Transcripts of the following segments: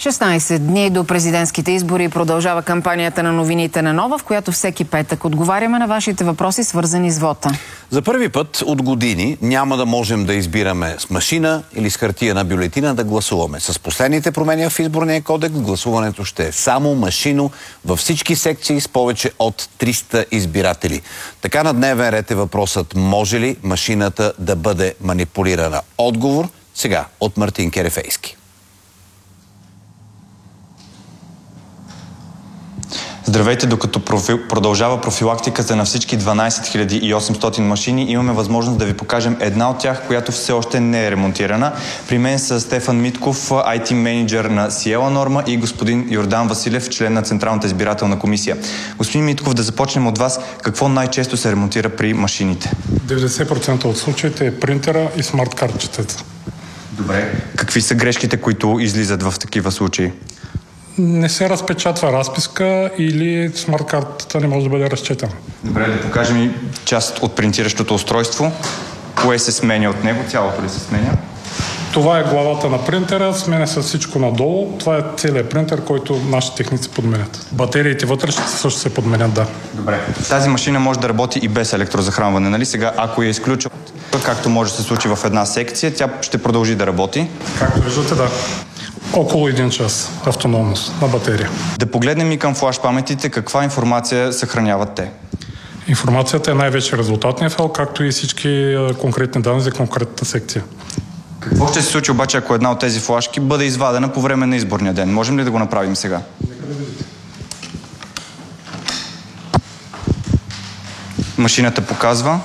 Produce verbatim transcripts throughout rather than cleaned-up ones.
шестнайсет дни до президентските избори продължава кампанията на новините на Нова, в която всеки петък отговаряме на вашите въпроси, свързани с вота. За първи път от години няма да можем да избираме с машина или с хартиена бюлетина да гласуваме. С последните промени в изборния кодекс гласуването ще е само машинно във всички секции с повече от триста избиратели. Така на дневен ред е въпросът: може ли машината да бъде манипулирана? Отговор сега от Мартин Керефейски. Здравейте, докато профи... продължава профилактиката на всички дванайсет хиляди и осемстотин машини, имаме възможност да ви покажем една от тях, която все още не е ремонтирана. При мен са Стефан Митков, ай ти менеджер на Сиела Норма, и господин Йордан Василев, член на Централната избирателна комисия. Господин Митков, да започнем от вас. Какво най-често се ремонтира при машините? деветдесет процента от случаите е принтера и смарт картчетата. Добре. Какви са грешките, които излизат в такива случаи? Не се разпечатва разписка или смарт картата не може да бъде разчетена. Добре, да покажем и част от принтиращото устройство. Кое се сменя от него? Цялото ли се сменя? Това е главата на принтера, сменя се всичко надолу. Това е целият принтер, който нашите техници подменят. Батериите вътре също се подменят, да. Добре. Тази машина може да работи и без електрозахранване, нали? Сега, ако я изключа, както може да се случи в една секция, тя ще продължи да работи. Както виждате, да. Около един час автономност на батерия. Да погледнем и към флаш паметите. Каква информация съхраняват те? Информацията е най-вече резултатния файл, както и всички конкретни данни за конкретната секция. Какво ще се случи обаче, ако една от тези флашки бъде извадена по време на изборния ден? Можем ли да го направим сега? Нека да видите. Машината показва.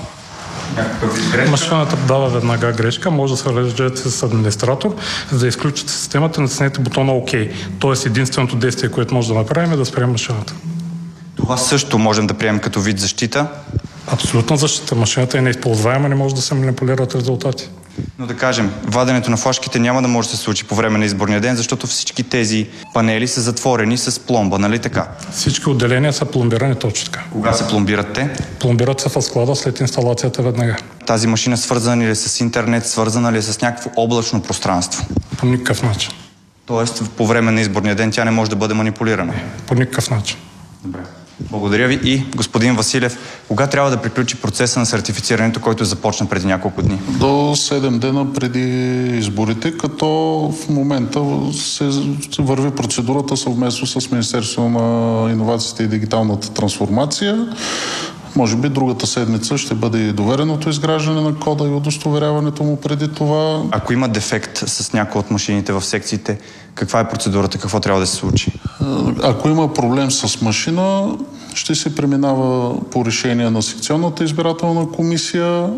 Машината дава веднага грешка, може да се разгледате с администратор, за да изключите системата, натиснете бутона ОК. Тоест единственото действие, което може да направим, е да спрем машината. Това също можем да приемем като вид защита? Абсолютно защита. Машината е неизползваема, не може да се манипулират резултати. Но да кажем, ваденето на флашките няма да може да се случи по време на изборния ден, защото всички тези панели са затворени с пломба, нали така? Всички отделения са пломбирани точно така. Кога се пломбират те? Пломбират се в склада след инсталацията веднага. Тази машина свързана ли е с интернет, свързана ли е с някакво облачно пространство? По никакъв начин. Тоест, по време на изборния ден тя не може да бъде манипулирана? По никакъв начин. Добре. Благодаря ви. И господин Василев, кога трябва да приключи процеса на сертифицирането, който започна преди няколко дни? До седем дена преди изборите, като в момента се върви процедурата съвместно с Министерството на иновациите и дигиталната трансформация. Може би другата седмица ще бъде и довереното изграждане на кода и удостоверяването му преди това. Ако има дефект с някои от машините в секциите, каква е процедурата? Какво трябва да се случи? Ако има проблем с машина, ще се преминава по решение на секционната избирателна комисия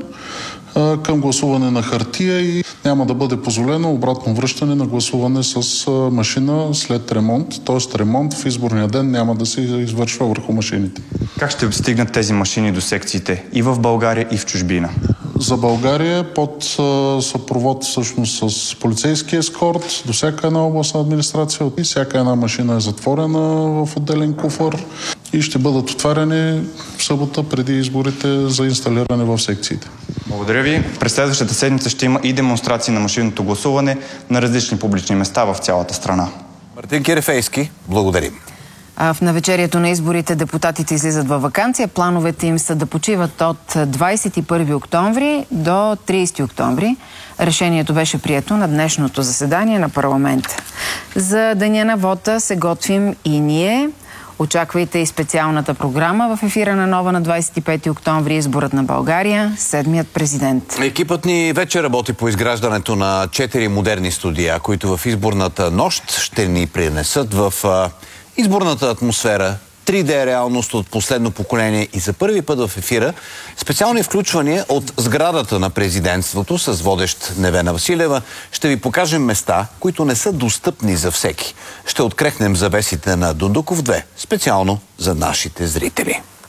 към гласуване на хартия и няма да бъде позволено обратно връщане на гласуване с машина след ремонт. Т.е. ремонт в изборния ден няма да се извършва върху машините. Как ще стигнат тези машини до секциите и в България, и в чужбина? За България под съпровод всъщност с полицейски ескорт до всяка една областна администрация и всяка една машина е затворена в отделен куфър и ще бъдат отваряни в събота преди изборите за инсталиране в секциите. Благодаря ви. През следващата седмица ще има и демонстрации на машинното гласуване на различни публични места в цялата страна. Мартин Керефейски, благодарим. А в навечерието на изборите депутатите излизат във ваканция. Плановете им са да почиват от двайсет и първи октомври до трийсети октомври. Решението беше прието на днешното заседание на парламента. За деня на вота се готвим и ние. Очаквайте и специалната програма в ефира на Нова на двайсет и пети октомври, изборът на България, седмият президент. Екипът ни вече работи по изграждането на четири модерни студия, които в изборната нощ ще ни принесат в а, изборната атмосфера, три Д реалност от последно поколение и за първи път в ефира специални включвания от сградата на президентството с водещ Невена Василева. Ще ви покажем места, които не са достъпни за всеки. Ще открехнем завесите на Дондуков две, специално за нашите зрители.